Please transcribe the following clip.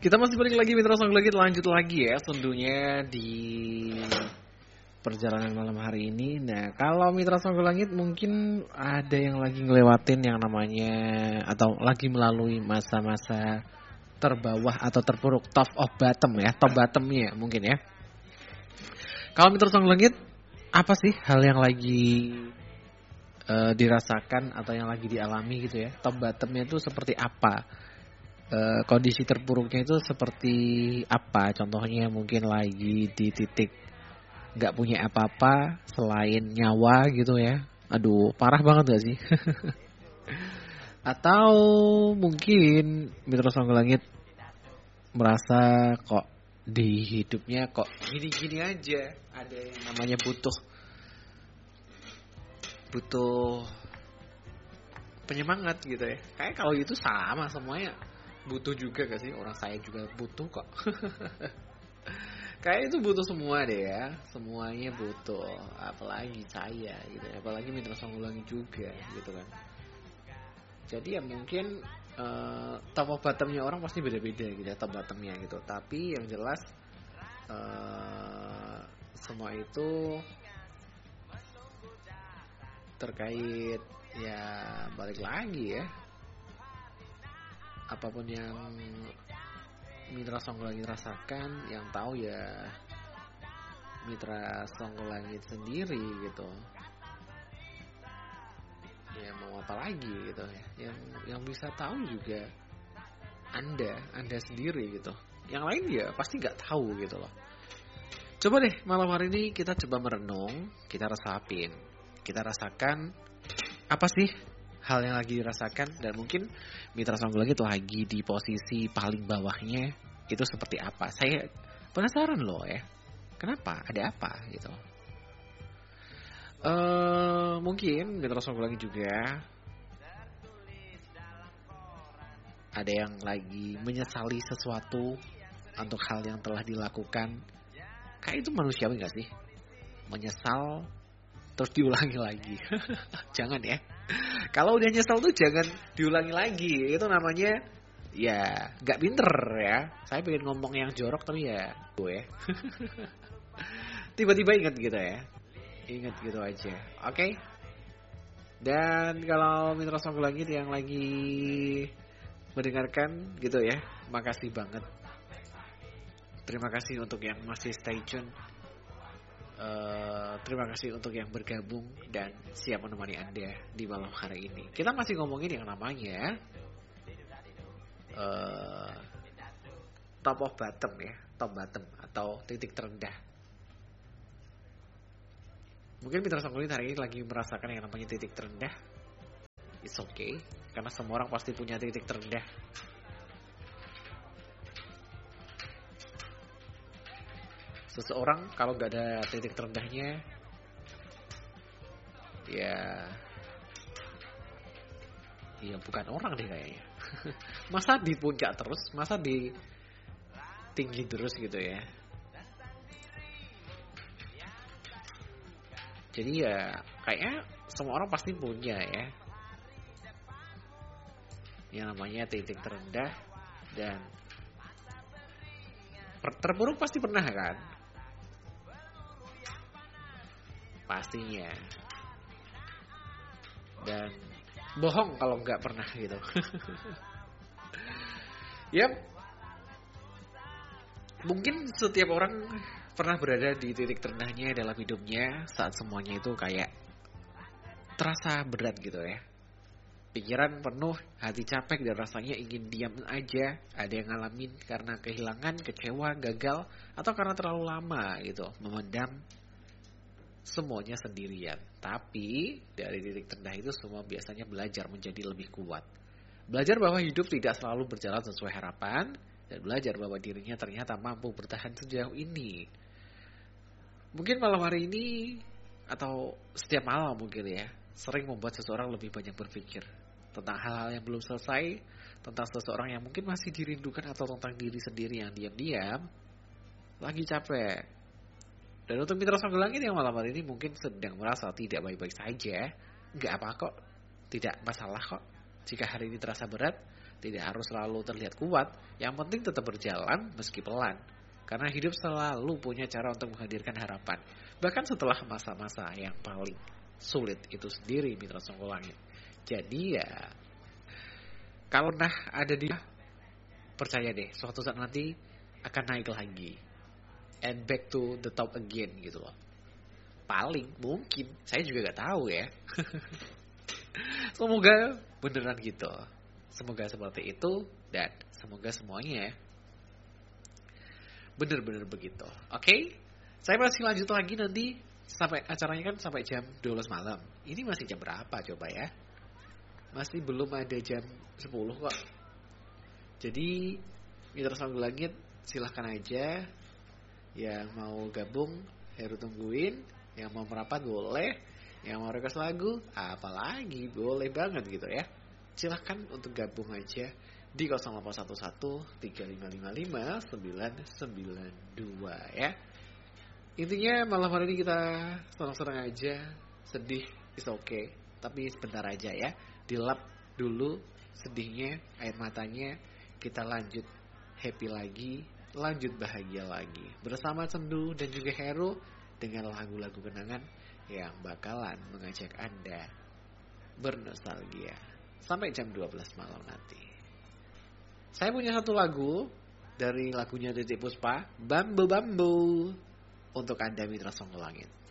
Kita masih balik lagi Mitra Song Legit, lanjut lagi ya tentunya di perjalanan malam hari ini. Nah, kalau Mitra Song Langit mungkin ada yang lagi ngelewatin yang namanya atau lagi melalui masa-masa terbawah atau terpuruk, top of bottom ya, top bottomnya mungkin ya. Kalau Mitra Song Langit, apa sih hal yang lagi dirasakan atau yang lagi dialami gitu ya? Top bottomnya itu seperti apa? Kondisi terpuruknya itu seperti apa? Contohnya mungkin lagi di titik nggak punya apa-apa selain nyawa gitu ya. Aduh, parah banget gak sih? Atau mungkin Mitra Song Langit merasa kok di hidupnya kok gini-gini aja. Ada yang namanya butuh penyemangat gitu ya. Kayak kalau itu sama semuanya. Butuh juga gak sih? Orang saya juga butuh kok. Kayak itu butuh semua deh ya. Semuanya butuh. Apalagi saya gitu ya. Apalagi Mitra Song Langit juga gitu kan. Jadi ya mungkin top of bottomnya orang pasti beda-beda gitu ya. Top bottomnya gitu. Tapi yang jelas semua itu terkait ya balik lagi ya. Apapun yang Mitra Song Langit rasakan, yang tahu ya Mitra Song Langit sendiri gitu. Ya mau apa lagi gitu ya. Yang bisa tahu juga Anda sendiri gitu. Yang lain ya pasti nggak tahu gitu loh. Coba deh malam hari ini kita coba merenung, kita resapin, kita rasakan apa sih hal yang lagi dirasakan, dan mungkin Mitra Song Langit lagi di posisi paling bawahnya itu seperti apa. Saya penasaran loh ya. Kenapa? Ada apa gitu. Mungkin Mitra Song Langit juga ada yang lagi menyesali sesuatu untuk hal yang telah dilakukan. Kayak itu manusiawi gak sih? Menyesal terus diulangi lagi. Jangan ya. Kalau udah nyesel tuh jangan diulangi lagi. Itu namanya ya gak pinter ya. Saya pengen ngomong yang jorok tapi ya gue. Tiba-tiba ingat gitu ya. Ingat gitu aja. Oke. Dan kalau Mitra Song Langit yang lagi mendengarkan gitu ya, makasih banget. Terima kasih untuk yang masih stay tune. Terima kasih untuk yang bergabung dan siap menemani Anda di malam hari ini. Kita masih ngomongin yang namanya top of bottom ya, top bottom atau titik terendah. Mungkin Mitra Song Langit hari ini lagi merasakan yang namanya titik terendah. It's okay, karena semua orang pasti punya titik terendah. Seseorang kalau gak ada titik terendahnya, ya bukan orang deh kayaknya. Masa di puncak terus, masa di tinggi terus gitu ya. Jadi ya kayaknya semua orang pasti punya ya yang namanya titik terendah, dan terpuruk pasti pernah kan? Pastinya. Dan bohong kalau nggak pernah gitu. Yap. Mungkin setiap orang pernah berada di titik terendahnya dalam hidupnya saat semuanya itu kayak terasa berat gitu ya. Pikiran penuh, hati capek dan rasanya ingin diam aja. Ada yang ngalamin karena kehilangan, kecewa, gagal, atau karena terlalu lama gitu memendam semuanya sendirian. Tapi dari titik terendah itu semua biasanya belajar menjadi lebih kuat. Belajar bahwa hidup tidak selalu berjalan sesuai harapan, dan belajar bahwa dirinya ternyata mampu bertahan sejauh ini. Mungkin malam hari ini atau setiap malam mungkin ya, sering membuat seseorang lebih banyak berpikir tentang hal-hal yang belum selesai, tentang seseorang yang mungkin masih dirindukan, atau tentang diri sendiri yang diam-diam lagi capek. Dan untuk Mitra Song Langit yang malam hari ini mungkin sedang merasa tidak baik-baik saja, nggak apa kok, tidak masalah kok. Jika hari ini terasa berat, tidak harus selalu terlihat kuat, yang penting tetap berjalan meski pelan. Karena hidup selalu punya cara untuk menghadirkan harapan. Bahkan setelah masa-masa yang paling sulit itu sendiri, Mitra Songgolangit. Jadi ya, kalau ada di, percaya deh, suatu saat nanti akan naik lagi. And back to the top again gitu loh. Paling, mungkin, saya juga gak tahu ya. Semoga beneran gitu. Semoga seperti itu. Dan semoga semuanya bener-bener begitu. Oke? Saya masih lanjut lagi nanti. Sampai acaranya kan sampai jam 12 malam. Ini masih jam berapa coba ya? Masih belum ada jam 10 kok. Jadi Mitra Songgolangit silahkan aja. Yang mau gabung Heru tungguin. Yang mau merapat boleh. Yang mau request lagu apalagi boleh banget gitu ya. Silahkan untuk gabung aja di 0811 3555 992 ya. Intinya malam hari ini kita senang-senang aja. Sedih is okay, tapi sebentar aja ya. Dilap dulu sedihnya, air matanya. Kita lanjut happy lagi, lanjut bahagia lagi. Bersama Sendu dan juga Heru dengan lagu-lagu kenangan yang bakalan mengajak Anda bernostalgia sampai jam 12 malam nanti. Saya punya satu lagu dari lagunya Titiek Puspa, Bambu Bambu, untuk Anda Mitra Songgolangit.